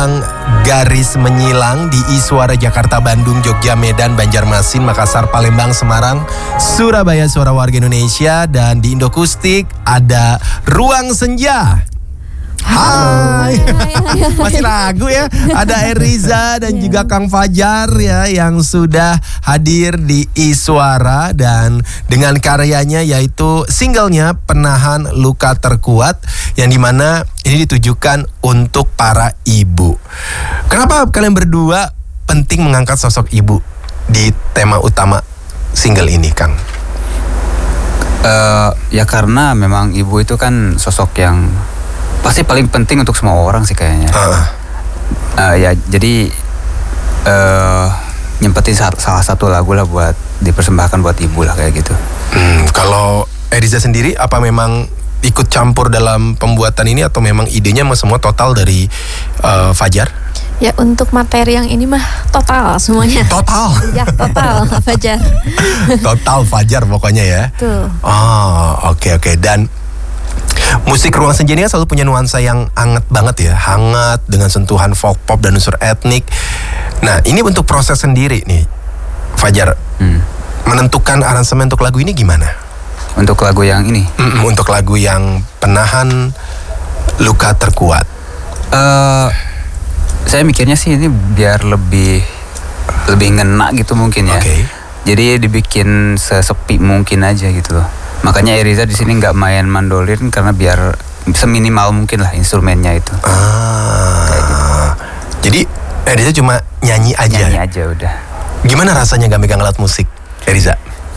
Gelombang garis menyilang di Iswara Jakarta, Bandung, Jogja, Medan, Banjarmasin, Makassar, Palembang, Semarang, Surabaya, Suara Warga Indonesia. Dan di Indokustik ada Ruang Senja. Hai. Masih ragu ya. Ada Eriza dan juga Kang Fajar ya, yang sudah hadir di Iswara dan dengan karyanya yaitu singlenya Penahan Luka Terkuat, yang dimana ini ditujukan untuk para ibu. Kenapa kalian berdua penting mengangkat sosok ibu di tema utama single ini, Kang? Ya karena memang ibu itu kan sosok yang pasti paling penting untuk semua orang sih kayaknya. Ya jadi nyempetin salah satu lagu lah buat dipersembahkan buat ibu lah kayak gitu. Kalau Eriza sendiri apa memang ikut campur dalam pembuatan ini atau memang idenya semua total dari Fajar? Ya untuk materi yang ini mah total semuanya. Total? Ya total Fajar. Total Fajar pokoknya ya. Tuh. Oh oke. Dan musik Ruang Senja ini kan selalu punya nuansa yang hangat banget ya. Hangat dengan sentuhan folk pop dan unsur etnik. Nah ini untuk proses sendiri nih Fajar, menentukan aransemen untuk lagu ini gimana? Untuk lagu yang ini? Untuk lagu yang Penahan Luka Terkuat. Saya mikirnya sih ini biar lebih ngena gitu mungkin ya. Jadi dibikin sesepi mungkin aja gitu loh. Makanya Eriza di sini nggak main mandolin karena biar seminimal mungkin lah instrumennya itu. Kayak gitu. Jadi Eriza cuma nyanyi aja. Nyanyi aja udah. Gimana rasanya gak megang alat musik, Eriza?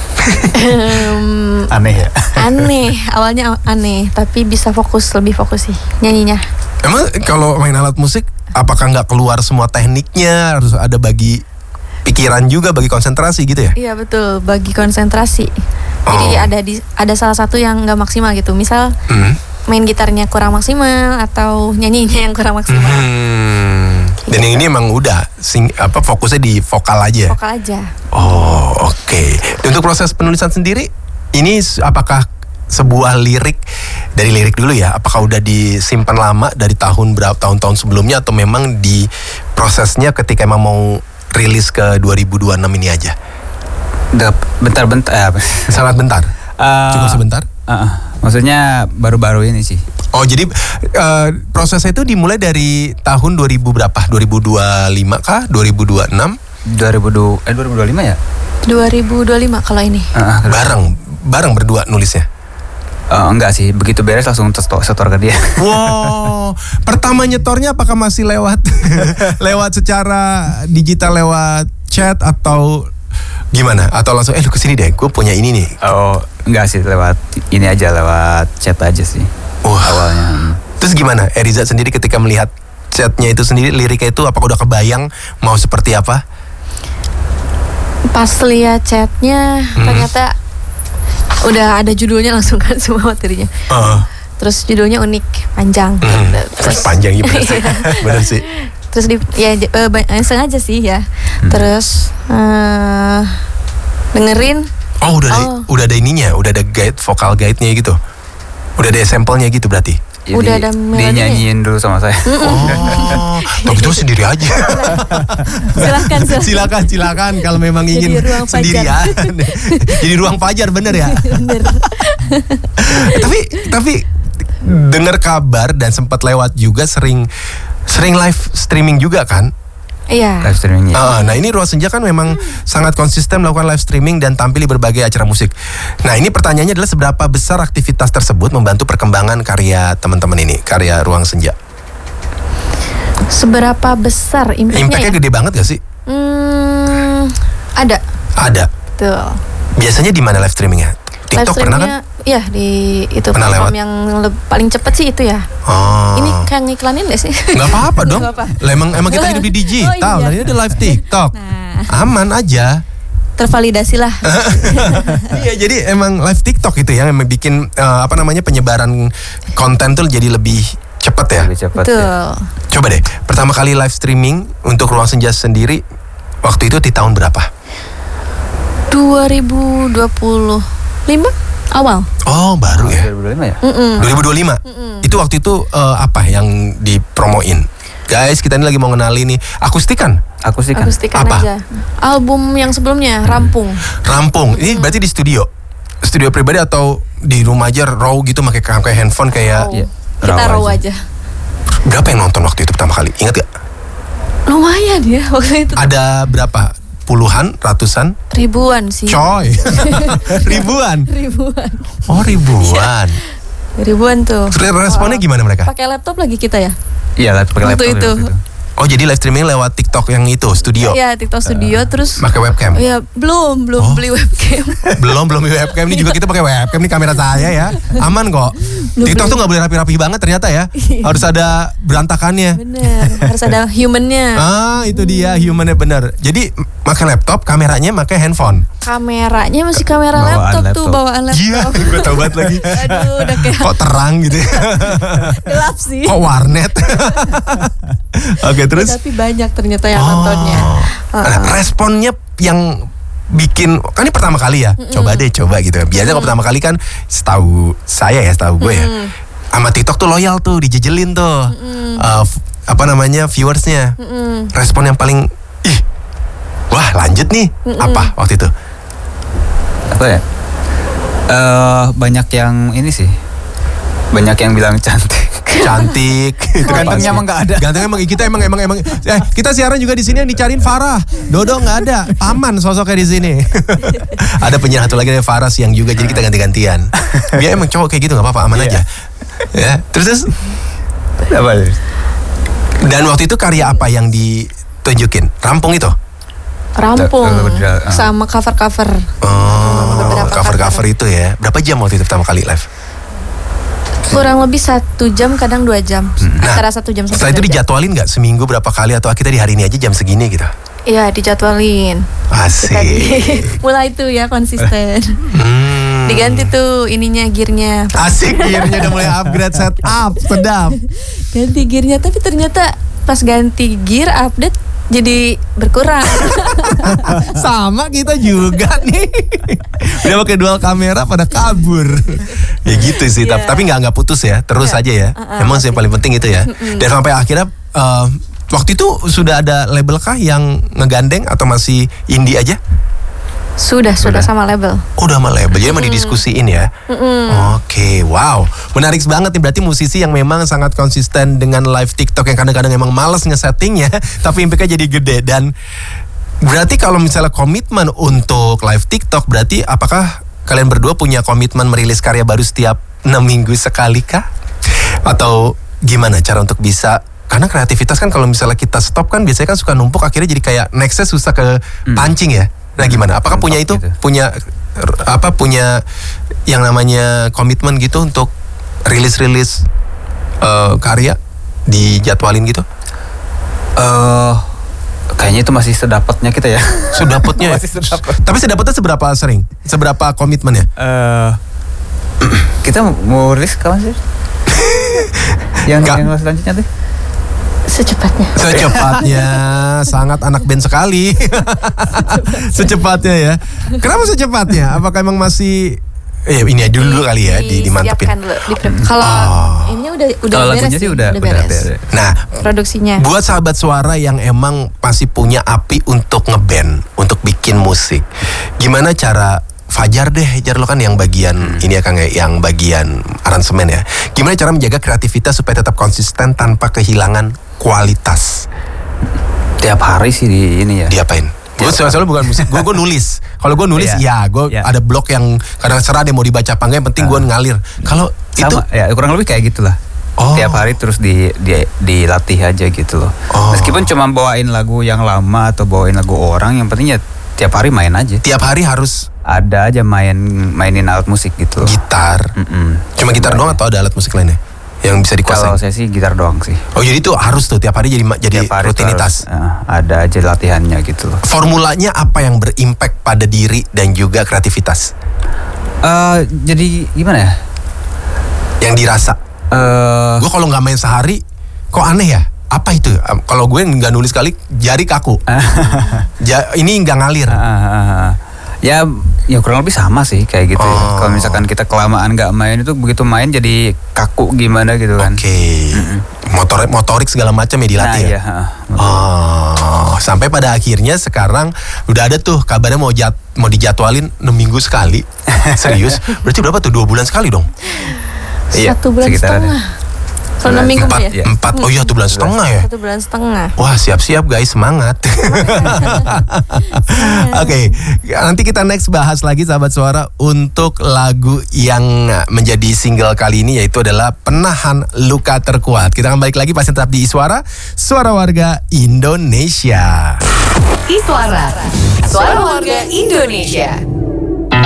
Aneh ya? Aneh, awalnya aneh, tapi bisa lebih fokus sih nyanyinya. Emang kalau main alat musik, apakah nggak keluar semua tekniknya? Harus ada bagi pikiran juga, bagi konsentrasi gitu ya? Iya betul, bagi konsentrasi. Jadi ada salah satu yang nggak maksimal gitu. Misal main gitarnya kurang maksimal atau nyanyinya yang kurang maksimal. Dan yang ini emang udah fokusnya di vokal aja. Vokal aja. Oh oke. Dan untuk proses penulisan sendiri, ini apakah sebuah lirik dari lirik dulu ya? Apakah udah disimpan lama dari tahun-tahun sebelumnya atau memang di prosesnya ketika emang mau rilis ke 2026 ini aja? Bentar-bentar. Sangat bentar. Cukup sebentar. Maksudnya baru-baru ini sih. Oh jadi prosesnya itu dimulai dari tahun 2000 berapa? 2025 kah? 2026? 2025 ya? 2025 kalau ini. Bareng berdua nulisnya? Enggak sih, begitu beres langsung setor ke dia. Wow, pertama nyetornya apakah masih lewat secara digital, lewat chat atau gimana? Atau langsung lu kesini deh, gue punya ini nih. Oh enggak sih, lewat ini aja, lewat chat aja sih. Awalnya. Terus gimana Eriza sendiri ketika melihat chatnya itu sendiri, liriknya itu apakah udah kebayang mau seperti apa? Pas lihat chatnya ternyata udah ada judulnya langsung kan semua materinya. Terus judulnya unik, panjang. Terus panjang ya bener sih. Terus sengaja sih ya. Terus dengerin. Udah ada ininya, udah ada guide, vokal guide-nya gitu. Udah ada sampelnya gitu berarti. Jadi, udah ada melodinya. Dinyanyiin dulu sama saya. Tapi itu sendiri aja. Silakan kalau memang ingin sendirian. Jadi Ruang Fajar bener ya. Bener. tapi dengar kabar dan sempat lewat juga sering live streaming juga kan? Iya. Live streaming. Nah ini Ruang Senja kan memang sangat konsisten melakukan live streaming dan tampil di berbagai acara musik. Nah ini pertanyaannya adalah seberapa besar aktivitas tersebut membantu perkembangan karya teman-teman ini, karya Ruang Senja? Seberapa besar impactnya? Gede banget gak sih? Ada. Tuh. Biasanya di mana live streamingnya? TikTok pernah kan? Iya di itu platform yang paling cepet sih itu ya. Ini kayak ngiklanin gak sih? Gak apa-apa dong. Emang kita hidup di digital. Dan ini ada live TikTok. Aman aja. Tervalidasi lah. Iya jadi emang live TikTok itu yang bikin penyebaran konten tuh jadi lebih cepat ya. Lebih cepat. Ya. Coba deh, pertama kali live streaming untuk Ruang Senja sendiri waktu itu di tahun berapa? 2025 awal. Oh baru ya. 2025 ya? 2025. Itu waktu itu apa yang dipromoin? Guys, kita ini lagi mau ngenali nih akustikan apa? Aja. Album yang sebelumnya Rampung. Ini berarti di studio pribadi atau di rumah aja raw gitu pakai handphone kayak Kita raw aja. Berapa yang nonton waktu itu pertama kali? Ingat gak? Lumayan ya waktu itu. Ada berapa? Puluhan, ratusan? Ribuan sih. Coy. Ribuan. Oh, ribuan. Ribuan tuh. Responnya gimana mereka? Pakai laptop lagi kita ya? Iya, pakai laptop itu. Oh, jadi live streaming lewat TikTok yang itu studio. Iya, TikTok studio terus pakai webcam. Iya, belum beli webcam. belum beli webcam. Ini juga kita pakai webcam, ini kamera saya ya. Aman kok. TikTok tuh nggak boleh rapi-rapi banget ternyata ya. Harus ada berantakannya. Bener, harus ada humannya. Itu dia humannya bener. Jadi pakai laptop, kameranya pakai handphone. Kameranya masih kamera laptop. Bawaan laptop. Iya, gue tau banget lagi. Aduh, udah kayak kok terang gitu. Gelap sih. Kok warnet. Oke, terus. Tapi banyak ternyata yang nontonnya. Responnya yang bikin, kan ini pertama kali ya. Coba gitu. Biasanya kalau pertama kali kan setahu gue ya. Sama TikTok tuh loyal tuh, dijejelin tuh. Viewersnya. Respon yang paling wah lanjut nih. Apa waktu itu? Apa ya? Banyak yang ini sih. Banyak yang bilang cantik. Itu kan gantengnya emang nggak ada. Gantengnya emang kita emang kita siaran juga di sini yang dicariin Farah. Dodo nggak ada. Aman sosoknya di sini. Ada penyiar satu lagi dari Farah yang juga, jadi kita ganti-gantian. Dia emang cowok kayak gitu nggak apa-apa, aman aja. Ya, terus apa? Dan waktu itu karya apa yang ditunjukin? Rampung itu? Rampung sama cover-cover. Cover-cover itu ya. Berapa jam waktu itu pertama kali live? Kurang lebih 1 jam, kadang 2 jam. Antara 1 jam sampai 2 jam. Setelah itu dijadwalin gak seminggu berapa kali, atau kita di hari ini aja jam segini gitu? Iya, dijadwalin. Asik. Mulai tuh ya konsisten. Diganti tuh ininya, gearnya. Asik, gearnya udah mulai upgrade setup, sedap. Ganti gearnya, tapi ternyata pas ganti gear update jadi berkurang. Sama kita juga nih. Udah pakai dual kamera pada kabur. Ya gitu sih, tapi nggak putus ya, terus aja ya. Emang sih yang paling penting itu ya. Dan sampai akhirnya waktu itu sudah ada label kah yang ngegandeng atau masih indie aja? Sudah sama label. Udah sama label, jadi emang didiskusiin ya. Oke, wow, menarik banget nih. Berarti musisi yang memang sangat konsisten dengan live TikTok yang kadang-kadang emang males ngesettingnya, tapi impactnya jadi gede. Dan berarti kalau misalnya komitmen untuk live TikTok, berarti apakah kalian berdua punya komitmen merilis karya baru setiap 6 minggu sekali kah? Atau gimana cara untuk bisa? Karena kreativitas kan kalau misalnya kita stop kan biasanya kan suka numpuk, akhirnya jadi kayak nextnya susah ke pancing ya. Nah gimana? Apakah punya itu? Gitu. Punya yang namanya komitmen gitu untuk rilis karya dijadwalin gitu? Kayaknya itu masih sedapatnya kita ya. Sedapatnya. Tapi sedapatnya seberapa sering? Seberapa komitmennya? Kita mau rilis kapan sih? yang selanjutnya tuh? Secepatnya. Sangat anak band sekali. Secepatnya ya. Kenapa secepatnya? Apakah emang masih ini aja dulu kali ya dimantepin. Kalau ini udah beres sih, udah beres. Nah, produksinya. Buat sahabat suara yang emang masih punya api untuk ngeband, untuk bikin musik, gimana cara Fajar lo kan yang bagian ini ya Kang, yang bagian aransemen ya. Gimana cara menjaga kreativitas supaya tetap konsisten tanpa kehilangan kualitas? Tiap hari sih di ini ya. Diapain? Gue soalnya bukan musik, gue nulis. Kalau gue nulis gue ada blog yang kadang serah deh mau dibaca apa enggak, yang penting gue ngalir. Kalau itu ya kurang lebih kayak gitulah. Tiap hari terus dilatih aja gitu loh. Meskipun cuma bawain lagu yang lama atau bawain lagu orang, yang penting ya tiap hari main aja. Tiap hari harus ada aja mainin alat musik gitu. Gitar. Cuma gitar doang atau ada alat musik lainnya yang bisa dikuasain? Kalau saya sih gitar doang sih. Oh jadi itu harus tuh tiap hari jadi rutinitas. Ada aja latihannya gitu loh. Formulanya apa yang berimpact pada diri dan juga kreativitas? Jadi gimana ya? Yang dirasa. Gue kalau nggak main sehari, kok aneh ya? Apa itu? Kalau gue nggak nulis kali, jari kaku. Ini nggak ngalir. Ya kurang lebih sama sih kayak gitu. Ya. Kalau misalkan kita kelamaan nggak main, itu begitu main jadi kaku gimana gitu kan. Oke. motorik segala macam ya dilatih. Nah, iya. Sampai pada akhirnya sekarang udah ada tuh kabarnya mau dijadwalin 6 minggu sekali. Serius? Berarti berapa tuh? 2 bulan sekali dong? 1 bulan setengah. Kalau 6 minggu ya? 4, oh iya 1 bulan setengah ya? 1 bulan setengah. Wah, siap-siap guys, semangat. Oke, nanti kita next bahas lagi sahabat suara untuk lagu yang menjadi single kali ini, yaitu adalah Penahan Luka Terkuat. Kita akan balik lagi pas tetap di Iswara, Suara Warga Indonesia. Iswara, Suara Warga Indonesia.